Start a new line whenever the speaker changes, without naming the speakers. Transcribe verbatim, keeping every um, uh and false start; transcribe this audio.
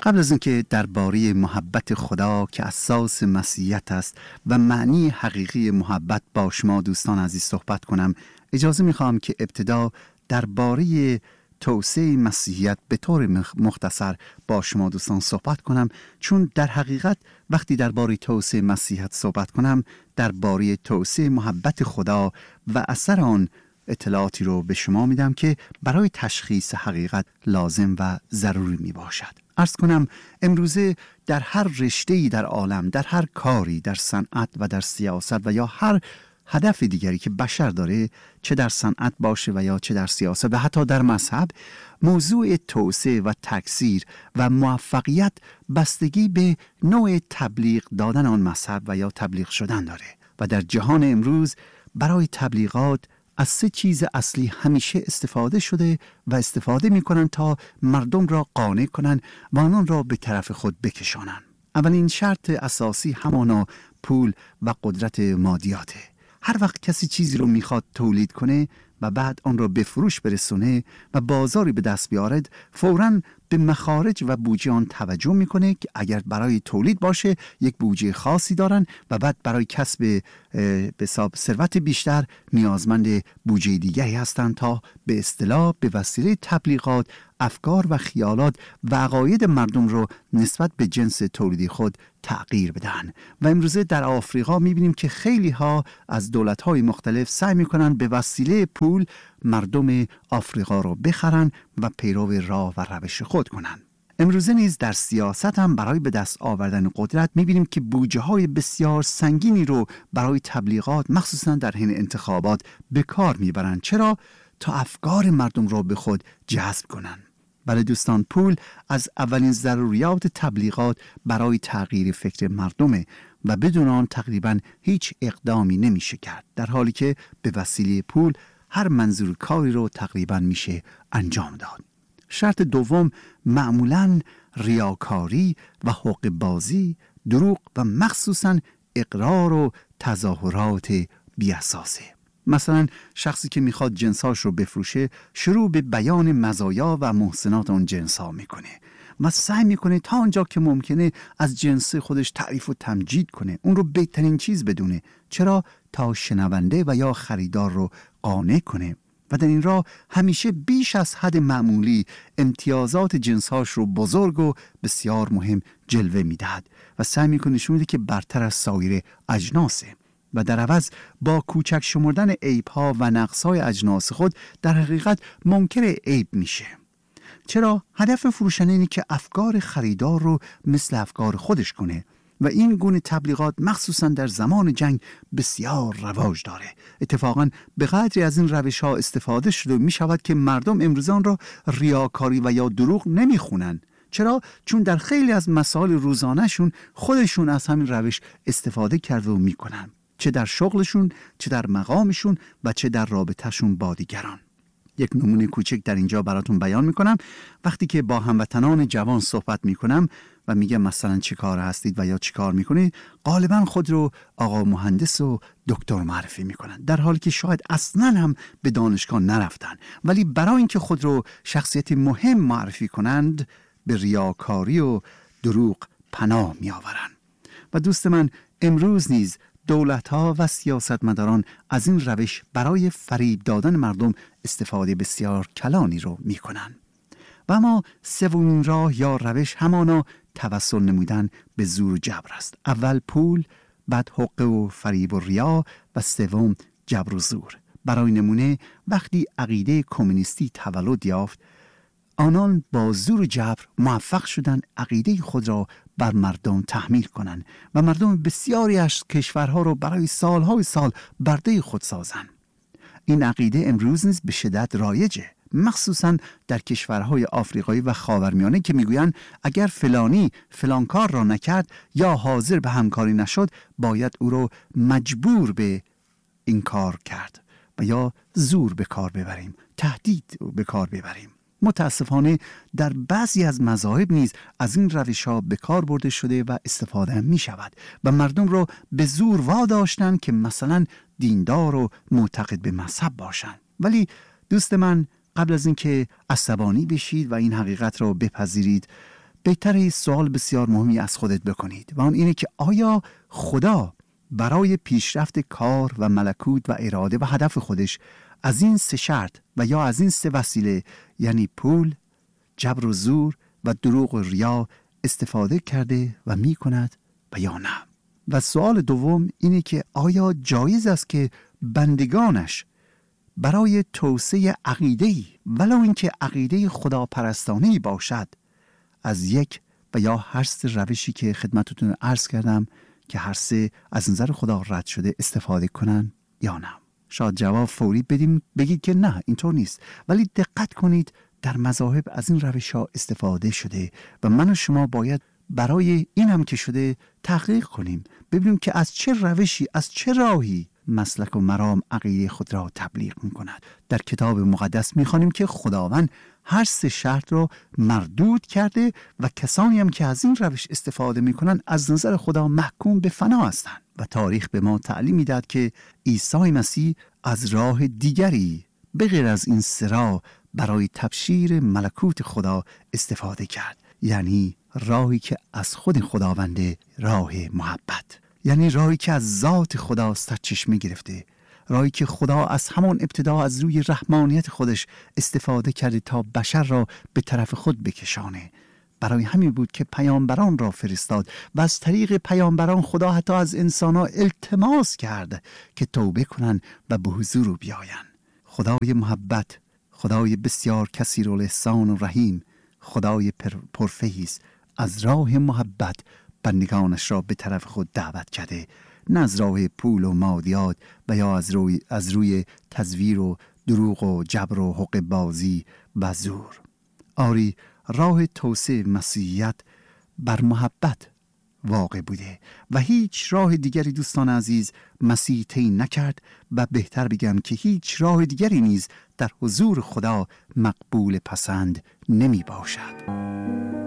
قبل از اینکه درباره محبت خدا که اساس مسیحیت است و معنی حقیقی محبت با شما دوستان عزیز صحبت کنم، اجازه میخوام که ابتدا درباره توسعه مسیحیت به طور مختصر با شما دوستان صحبت کنم، چون در حقیقت وقتی درباره توسعه مسیحیت صحبت کنم درباره توسعه محبت خدا و اثر آن اطلاعاتی رو به شما میدم که برای تشخیص حقیقت لازم و ضروری می باشد. عرض کنم امروزه در هر رشته‌ای در عالم، در هر کاری، در صنعت و در سیاست و یا هر هدف دیگری که بشر داره، چه در صنعت باشه و یا چه در سیاست و حتی در مذهب، موضوع توسعه و تکثیر و موفقیت بستگی به نوع تبلیغ دادن آن مذهب و یا تبلیغ شدن داره. و در جهان امروز برای تبلیغات از سه چیز اصلی همیشه استفاده شده و استفاده می کنن تا مردم را قانع کنن و آنان را به طرف خود بکشانن. اولین شرط اساسی همانا پول و قدرت مادیاته. هر وقت کسی چیزی رو میخواد تولید کنه و بعد آن را به فروش برسونه و بازاری به دست بیارد، فوراً به مخارج و بودجه آن توجه میکنه که اگر برای تولید باشه یک بودجه خاصی دارن و بعد برای کسب به حساب ثروت بیشتر نیازمند بودجه دیگری هستند تا به اصطلاح به وسیله تبلیغات افکار و خیالات و عقاید مردم رو نسبت به جنس تولیدی خود تغییر بدن. و امروزه در آفریقا میبینیم که خیلی ها از دولت‌های مختلف سعی میکنن به وسیله پول مردم آفریقا رو بخرن و پیرو راه و روش خود کنن. امروزه نیز در سیاست هم برای به دست آوردن قدرت میبینیم که بودجه های بسیار سنگینی رو برای تبلیغات مخصوصا در حین انتخابات به کار میبرن. چرا؟ تا افکار مردم رو به خود جذب کنن. بله دوستان، پول از اولین ضروریات تبلیغات برای تغییر فکر مردمه و بدون آن تقریبا هیچ اقدامی نمیشه کرد، در حالی که به وسیله پول هر منظور کاری رو تقریبا میشه انجام داد. شرط دوم معمولاً ریاکاری و حقوق بازی، دروغ و مخصوصاً اقرار و تظاهرات بی‌اساسه. مثلا شخصی که میخواد جنساش رو بفروشه شروع به بیان مزایا و محسنات اون جنسا میکنه و سعی میکنه تا اونجا که ممکنه از جنس خودش تعریف و تمجید کنه، اون رو بهترین چیز بدونه. چرا؟ تا شنونده و یا خریدار رو قانع کنه و در این راه همیشه بیش از حد معمولی امتیازات جنساش رو بزرگ و بسیار مهم جلوه میدهد و سعی میکنه نشون بده که برتر از سایر اجناسه و در عوض با کوچک شمردن عیب‌ها و نقص‌های اجناس خود در حقیقت منکر عیب میشه. چرا؟ هدف فروشنده اینه که افکار خریدار رو مثل افکار خودش کنه و این گونه تبلیغات مخصوصا در زمان جنگ بسیار رواج داره. اتفاقا به قدری از این روش ها استفاده شده می شود که مردم امروزان را ریاکاری و یا دروغ نمی خونن. چرا؟ چون در خیلی از مسائل روزانهشون خودشون از همین روش استفاده کرده و می کنن، چه در شغلشون، چه در مقامشون و چه در رابطهشون با دیگران. یک نمونه کوچک در اینجا براتون بیان میکنم. وقتی که با هموطنان جوان صحبت میکنم و میگم مثلا چی کار هستید و یا چی کار میکنید، غالبا خود رو آقا مهندس و دکتر معرفی میکنن، در حالی که شاید اصلا هم به دانشگاه نرفتن، ولی برای اینکه خود رو شخصیت مهم معرفی کنند به ریاکاری و دروغ پناه میآورند. و دوست من، امروز نیز دولت‌ها و سیاستمداران از این روش برای فریب دادن مردم استفاده بسیار کلانی رو می‌کنند. و اما سومین راه یا روش همانا توسل نمودن به زور و جبر است. اول پول، بعد حقه و فریب و ریا و سوم جبر و زور. برای نمونه وقتی عقیده کمونیستی تولد یافت، آنان با زور و جبر موفق شدند عقیده خود را بر مردم تحمیل کنند و مردم بسیاری از کشورها را برای سالهای سال برده خود سازند. این عقیده امروز نیز به شدت رایجه، مخصوصاً در کشورهای آفریقایی و خاورمیانه که میگویند اگر فلانی فلان کار را نکرد یا حاضر به همکاری نشد، باید او را مجبور به این کار کرد و یا زور به کار ببریم، تهدید به کار ببریم. متاسفانه در بعضی از مذاهب نیز از این روش ها به کار برده شده و استفاده هم می شود و مردم را به زور واداشتن که مثلا دیندار و معتقد به مذهب باشند. ولی دوست من، قبل از اینکه عصبانی بشید و این حقیقت را بپذیرید، بهتره سوال بسیار مهمی از خودت بکنید و اون اینه که آیا خدا برای پیشرفت کار و ملکوت و اراده و هدف خودش از این سه شرط و یا از این سه وسیله، یعنی پول، جبر و زور و دروغ و ریا، استفاده کرده و می کند و یا نه؟ و سوال دوم اینه که آیا جایز است که بندگانش برای توسعه عقیده‌ای ولو اینکه عقیده خداپرستانه‌ای باشد از یک و یا هر سه روشی که خدمتتون عرض کردم که هر سه از نظر خدا رد شده استفاده کنن یا نه؟ شاید جواب فوری بدیم بگید که نه اینطور نیست، ولی دقت کنید در مذاهب از این روش ها استفاده شده و من و شما باید برای این هم که شده تحقیق کنیم، ببینیم که از چه روشی، از چه راهی مسلک و مرام عقیده خود را تبلیغ می کند. در کتاب مقدس می خوانیم که خداوند هر سه شرط را مردود کرده و کسانی هم که از این روش استفاده می کنند از نظر خدا محکوم به فنا هستند. و تاریخ به ما تعلیم می دهد که عیسی مسیح از راه دیگری بغیر از این سه راه برای تبشیر ملکوت خدا استفاده کرد، یعنی راهی که از خود خداونده، راه محبت، یعنی راهی که از ذات خدا سرچشمه گرفته، راهی که خدا از همان ابتدا از روی رحمانیت خودش استفاده کرده تا بشر را به طرف خود بکشانه. برای همین بود که پیامبران را فرستاد و از طریق پیامبران خدا حتی از انسان‌ها التماس کرد که توبه کنند و به حضور بیایند. خدای محبت، خدای بسیار کثیر الاحسان و رحیم، خدای پرفیض از راه محبت بندگانش را به طرف خود دعوت کرده، نه از راه پول و مادیات و یا از روی, از روی تزویر و دروغ و جبر و حقه بازی و زور. آری راه توسعه مسیحیت بر محبت واقع بوده و هیچ راه دیگری دوستان عزیز مسیح طی نکرد و بهتر بگم که هیچ راه دیگری نیز در حضور خدا مقبول پسند نمی باشد.